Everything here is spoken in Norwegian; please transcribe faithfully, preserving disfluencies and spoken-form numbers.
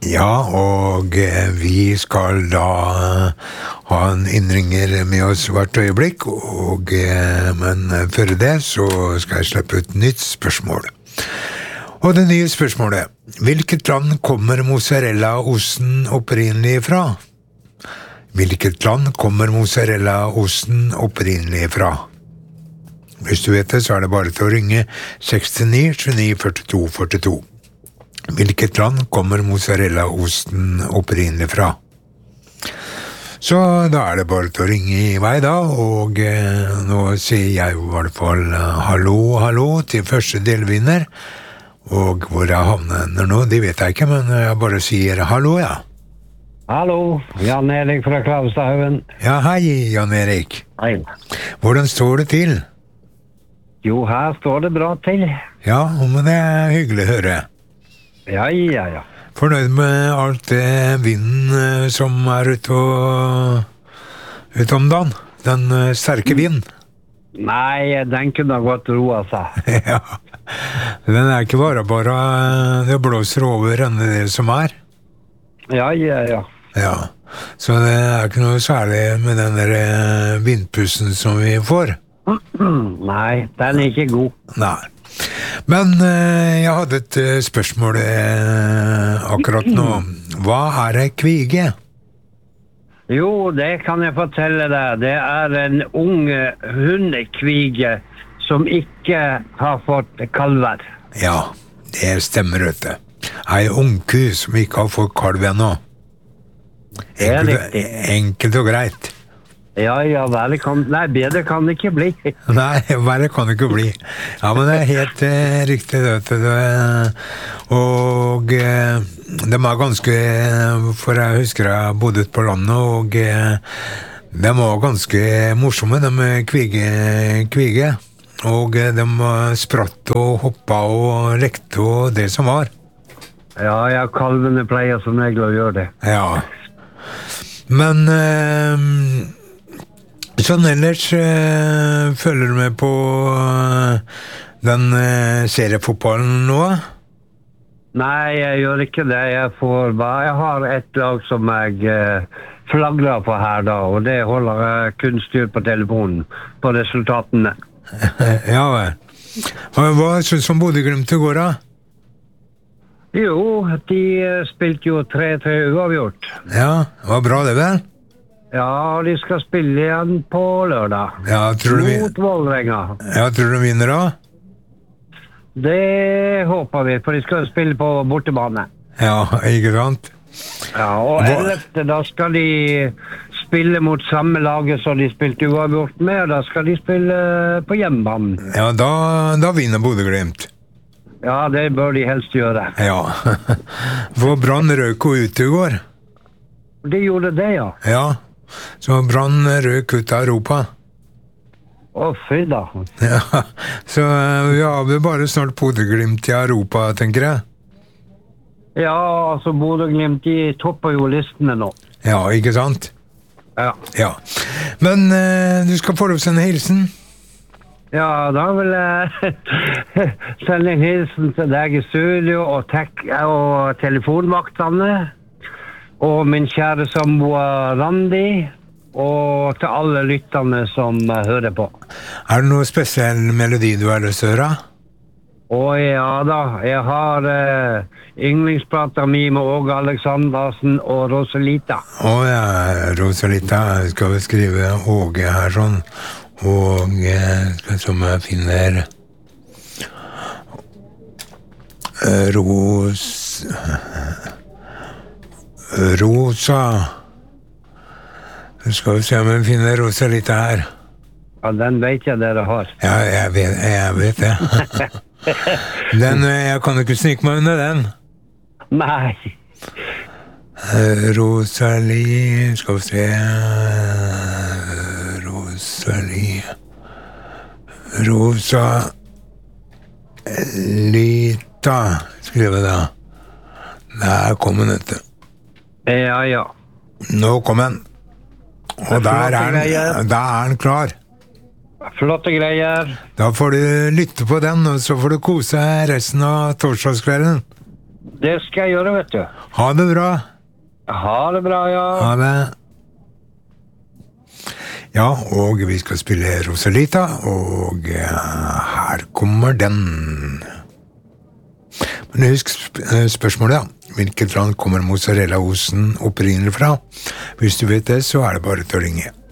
Ja, og vi skal da ha en innringer med oss hvert øyeblikk, og, men før det så skal jeg slippe ut nytt spørsmål. Og det nye spørsmålet, hvilket land kommer mozzarella-osten opprinnelig fra? Hvilket land kommer mozzarella-osten opprinnelig fra? Hvis du vet det, så er det bare til å ringe seks ni sju ni fire to fire to. Hvilket land kommer mozzarella-osten opprinnelig fra? Så da er det bare til å ringe i vei da, og eh, nå sier jeg i hvert fall hallo, hallo til første delvinner, og hvor jeg havner nå, det vet jeg ikke, men jeg bare sier hallo, ja. Hallo, Jan Erik fra Klavstadhaugen. Ja, hei, Jan Erik. Hei. Hvordan står det til? Jo, her står det bra til. Ja, men det er hyggelig å høre. Ja, ja, ja. Fornøyd med alt det vinden som er ute, og, ute om dagen? Den sterke vinden? Nei, den kunne ha gått roa seg. Ja, den er ikke bare bare, det blåser over enn det som er. Ja, ja, ja. Ja, så det er ikke noe særlig med den der vindpussen som vi får. Nei, den er ikke god. Nei. Men eh, jeg hadde et eh, spørsmål eh, akkurat nå. Hva er ei kvige? Jo, det kan jeg fortelle deg. Det er en ung hundekvige som ikke har fått kalver. Ja, det stemmer, vet du. Ei ungku som ikke har fått kalv ennå. Det er Enkelt, riktig. enkelt og greit. Ja, ja, vel kan... Nei, bedre kan det ikke bli. Nei, verre kan det ikke bli. Ja, men det er helt eh, riktig, vet du. Og eh, de er ganske, for jeg husker jeg bodde ute på landet, og eh, de var ganske morsomme, de kvige, kvige. Og eh, de spratt og hoppa og lekte og det som var. Ja, ja, kalvene pleier som regel å gjøre det. Ja. Men... Eh, Sånn ellers øh, følger du med på øh, den øh, seriefotballen nå? Nei, jeg gjør ikke det. Jeg får bare... Jeg har et lag som jeg øh, flagrer på her da, og det holder jeg kun styr på telefonen, på resultatene. Ja, hva, hva synes du om Bodø/Glimt i går da? Jo, de spilte jo tre tre uavgjort. Ja, det var bra det vel? Ja, de skal spille igjen på lørdag. Ja, tror du vi... Mot Vålerenga. Ja, tror du vinner da? Det håper vi, for de skal spille på bortebane. Ja, ikke sant? Ja, og ellevte da skal de spille mot samme laget som de spilte uavgjort med, og da skal de spille på hjemmebanen. Ja, da, da vinner Bodø/Glimt. Ja, det bør de helst gjøre. Ja, for Brann røk jo ut i går. De gjorde det, ja. Ja, så Brann røk ut av Europa. Å, fy da. Ja, så vi har vel bare snart Bodø/Glimt i Europa, tenker jeg. Ja, altså Bodø/Glimt, de topper jo listene nå. Ja, ikke sant? Ja. Ja. Men uh, du skal få oss en hilsen. Ja, da vil jeg sende en hilsen til deg i studio og, tek- og telefonvaktene. Og min kjære samboer Randi, og til alle lytterne som uh, hører på. Er det noe spesiell melodi du har lyst til å høre? Å ja da, jeg har uh, yndlingsplata mi med Åge Aleksandersen og Rosalita. Å ja, Rosalita, skal vi skrive Åge her sånn, og uh, som jeg finner uh, Ros... Rosa. Skal vi se om vi finner Rosalita her. Ja, den vet jeg dere har. Ja, jeg vet, jeg vet det. Den, jeg kan jo ikke snike meg under den. Nei. Rosalie, skal vi se. Rosalie. Rosa Lita, skriver jeg da. Der kom den, vet du. Ja, ja. Nå kom den. Og der er den, der er den klar. Flotte greier. Da får du lytte på den, og så får du kose resten av torsdagskvelden. Det skal jeg gjøre, vet du. Ha det bra. Ha det bra, ja. Ha det. Ja, og vi skal spille Rosalita, og her kommer den. Men husk spørsmålet, ja. Hvilket land kommer mozzarella-osten opprinnelig fra? Hvis du vet det, så er det bare til å ringe.